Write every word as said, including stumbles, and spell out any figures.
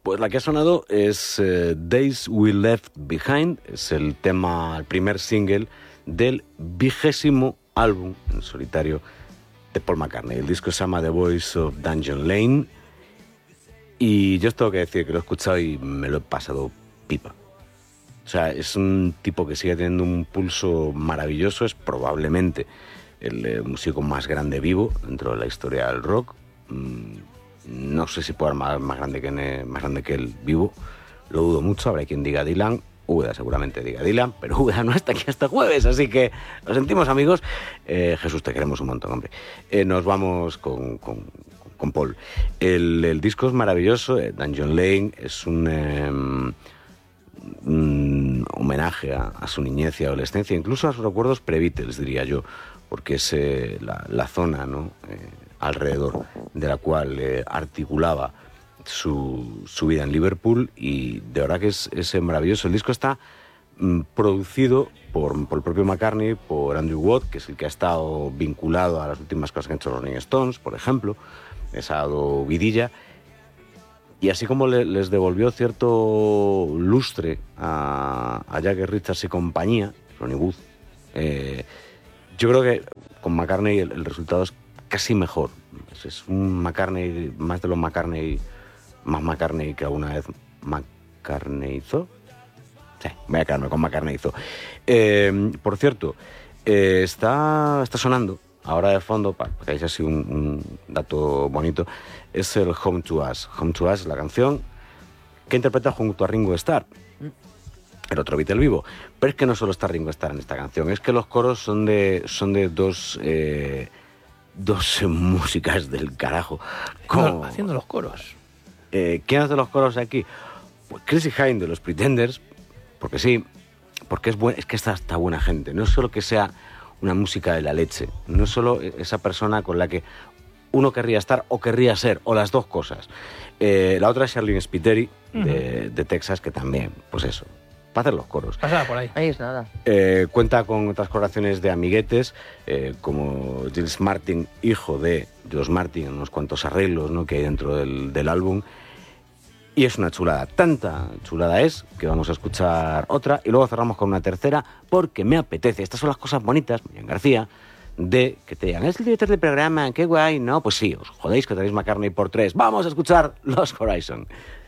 Pues la que ha sonado es uh, Days We Left Behind, es el tema, el primer single del vigésimo álbum en solitario de Paul McCartney. El disco se llama The Voice of Dungeon Lane y yo os tengo que decir que lo he escuchado y me lo he pasado pipa. O sea, es un tipo que sigue teniendo un pulso maravilloso, es probablemente el eh, músico más grande vivo dentro de la historia del rock. Mm, no sé si puede ser más, más, grande que, más grande que el vivo, lo dudo mucho, habrá quien diga Dylan. Úbeda seguramente diga Dylan, pero Úbeda no está aquí hasta jueves, así que lo sentimos, amigos. Eh, Jesús, te queremos un montón, hombre. Eh, nos vamos con, con, con Paul. El, el disco es maravilloso, eh, Dungeon Lane es un, eh, un homenaje a, a su niñez y adolescencia, incluso a sus recuerdos pre-Beatles, diría yo, porque es eh, la, la zona, ¿no? eh, alrededor de la cual eh, articulaba Su, su vida en Liverpool, y de verdad que es, es maravilloso. El disco está mm, producido por, por el propio McCartney, por Andrew Watt, que es el que ha estado vinculado a las últimas cosas que han hecho los Rolling Stones, por ejemplo, les ha dado vidilla, y así como le, les devolvió cierto lustre a, a Jagger, Richards y compañía, Ronnie Wood, eh, yo creo que con McCartney el, el resultado es casi mejor. Es, es un McCartney, más de los McCartney, más McCartney que alguna vez McCartney hizo. Sí, voy a quedarme con McCartney hizo. Eh, por cierto, eh, está, está sonando ahora de fondo, para que hayáis así un, un dato bonito, es el Home to Us. Home to Us es la canción que interpreta junto a Ringo Starr, el otro Beatle vivo. Pero es que no solo está Ringo Starr en esta canción, es que los coros son de, son de dos... Eh, dos músicas del carajo. ¿Cómo? Haciendo los coros. Eh, ¿Quién hace los coros aquí? Pues Chrissie Hynde de los Pretenders, porque sí, porque es, buen, es que está, está buena gente. No es solo que sea una música de la leche, no es solo esa persona con la que uno querría estar o querría ser, o las dos cosas. Eh, la otra es Charlene Spiteri, uh-huh. de, de Texas, que también, pues eso, para hacer los coros. Pasaba por ahí. Ahí es nada. Eh, cuenta con otras colaboraciones de amiguetes, eh, como Giles Martin, hijo de George Martin, unos cuantos arreglos, ¿no?, que hay dentro del, del álbum. Y es una chulada. Tanta chulada es que vamos a escuchar otra y luego cerramos con una tercera, porque me apetece. Estas son las cosas bonitas, Miriam García, de que te digan, es el director del programa, qué guay. No, pues sí, os jodéis que tenéis McCartney por tres. Vamos a escuchar Los Horizon.